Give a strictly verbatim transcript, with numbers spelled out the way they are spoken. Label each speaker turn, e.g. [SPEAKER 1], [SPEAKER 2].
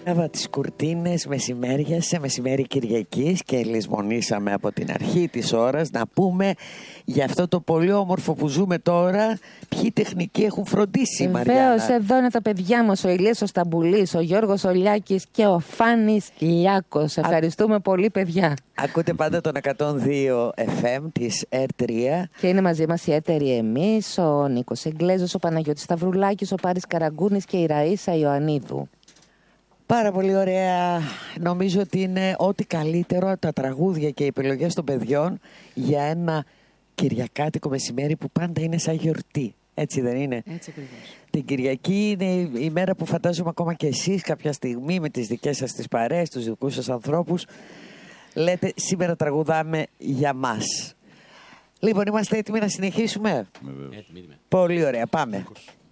[SPEAKER 1] Έβα τις κουρτίνες μεσημέρια σε μεσημέρι Κυριακής και λησμονήσαμε από την αρχή της ώρας να πούμε για αυτό το πολύ όμορφο που ζούμε τώρα, ποιοι τεχνικοί έχουν φροντίσει.
[SPEAKER 2] Βεβαίως, εδώ είναι τα παιδιά μας, ο Ηλίας ο Σταμπουλής, ο Γιώργος ο Λιάκης και ο Φάνης Λιάκος. Ευχαριστούμε Α... πολύ, παιδιά.
[SPEAKER 1] Ακούτε πάντα τον εκατόν δύο εφ εμ της Air τρία.
[SPEAKER 2] Και είναι μαζί μας οι έτεροι εμείς, ο Νίκος Εγγλέζος, ο Παναγιώτης Σταυρουλάκης, ο Πάρης Καραγκούνης και η Ραΐσα Ιωαννίδου.
[SPEAKER 1] Πάρα πολύ ωραία. Νομίζω ότι είναι ό,τι καλύτερο τα τραγούδια και οι επιλογές των παιδιών για ένα κυριακάτικο μεσημέρι που πάντα είναι σαν γιορτή. Έτσι δεν είναι?
[SPEAKER 3] Έτσι ακριβώς.
[SPEAKER 1] Την Κυριακή είναι η μέρα που φαντάζομαι ακόμα και εσείς κάποια στιγμή με τις δικές σας τις παρέες, τους δικούς σας ανθρώπους λέτε σήμερα τραγουδάμε για μας. Λοιπόν, είμαστε έτοιμοι να συνεχίσουμε?
[SPEAKER 3] Έτοιμοι.
[SPEAKER 1] Πολύ ωραία, πάμε.